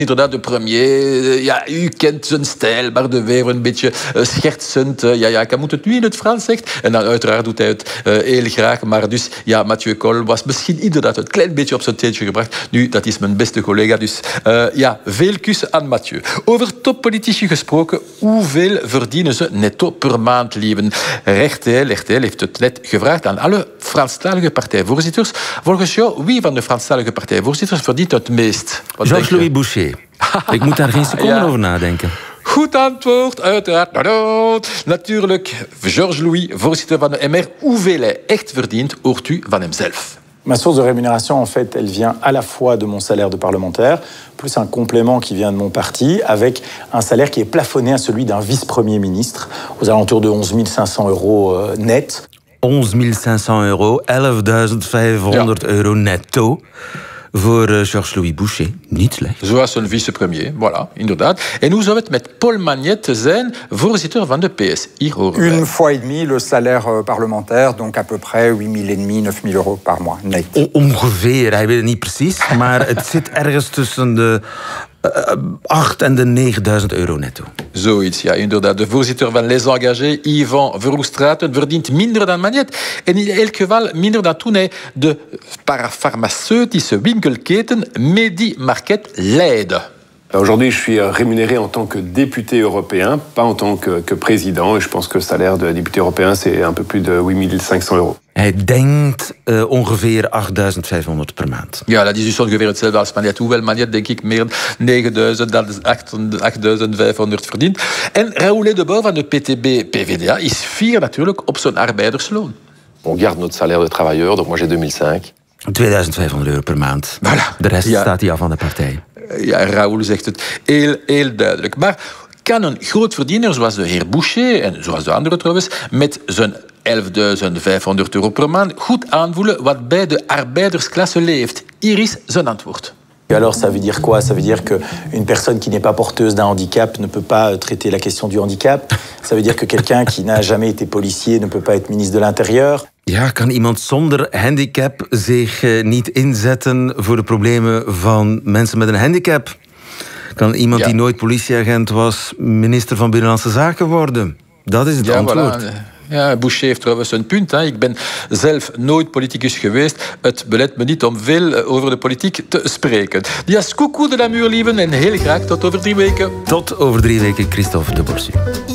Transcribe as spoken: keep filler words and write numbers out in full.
Inderdaad, de premier, ja, u kent zijn stijl, maar de weer een beetje uh, schertsend. Uh, ja, ja, ik moet het nu in het Frans zegt. En dan uiteraard doet hij het uh, heel graag. Maar dus, ja, Mathieu Col was misschien inderdaad een klein beetje op zijn teentje gebracht. Nu, dat is mijn beste collega. Dus uh, ja, veel kussen aan Mathieu. Over toppolitici gesproken, hoeveel verdienen ze netto per maand, lieven? Rechtel, Rechtel heeft het net gevraagd aan alle Franstalige partijvoorzitters. Volgens jou, wie van de Franstalige partijvoorzitters verdient het meest? Georges-Louis Boucher. Ik moet daar geen seconde ja. over nadenken. Goed antwoord, uiteraard. Natuurlijk, Georges-Louis, voorzitter van de M R. Hoeveel hij echt verdient, hoort u van hemzelf. Ma source de rémunération, en fait, elle vient à la fois de mon salaire de parlementaire, plus un complément qui vient de mon parti, avec un salaire qui est plafonné à celui d'un vice-premier ministre, aux alentours de onze mille cinq cents euro net. onze mille cinq cents euro, elfduizend vijfhonderd ja. euro netto. Voor uh, Georges-Louis Boucher. Niet slecht. Zoals een vicepremier, voilà, inderdaad. En hoe zou het met Paul Magnette zijn, voorzitter van de P S? Hier horen wij. Une fois et demi le salaire parlementaire, donc à peu près huit mille et demi, neuf mille euros par mois, net. O- ongeveer, hij weet het niet precies, maar het zit ergens tussen de uh, acht en de negenduizend euro netto. Zoiets, ja, inderdaad. De voorzitter van Les Engagés, Yvan Verhoestraten, verdient minder dan Magnette. En in elk geval minder dan toen hij de parafarmaceutische winkelketen Medi Market leidde. Aujourd'hui, je suis rémunéré en tant que député européen, pas en tant que, que président. Et je pense que le salaire de député européen, c'est un peu plus de huit mille cinq cents euros. Hij denkt uh, ongeveer achtduizend vijfhonderd per maand. Ja, dat is dus ongeveer hetzelfde als Magnette. Hoewel Magnette, denk ik, meer negenduizend dan achtduizend vijfhonderd verdient. En Raoul Edebouw van de P T B-P V D A is fier natuurlijk op zijn arbeidersloon. On garde notre salaire de travailleur, donc moi j'ai deux mille cinq. tweeduizend vijfhonderd euro per maand. Voilà. De rest ja. staat hij af van de partij. Ja, Raoul zegt het heel, heel duidelijk. Maar kan een grootverdiener zoals de heer Boucher, en zoals de anderen trouwens, met zijn elfduizend vijfhonderd euro per maand goed aanvoelen wat bij de arbeidersklasse leeft? Hier is zijn antwoord. Alors, ça veut dire quoi? Ça veut dire qu'une personne qui n'est pas porteuse d'un handicap ne peut pas traiter la question du handicap. Ça veut dire que quelqu'un qui n'a jamais été policier ne peut pas être ministre de l'Intérieur. Ja, kan iemand zonder handicap zich uh, niet inzetten voor de problemen van mensen met een handicap? Kan iemand ja. die nooit politieagent was minister van Binnenlandse Zaken worden? Dat is het ja, antwoord. Voilà. Ja, Boucher heeft trouwens een punt. Hè. Ik ben zelf nooit politicus geweest. Het belet me niet om veel over de politiek te spreken. Dias coucou de la muur, lieven. En heel graag tot over drie weken. Tot over drie weken, Christophe de Borsu.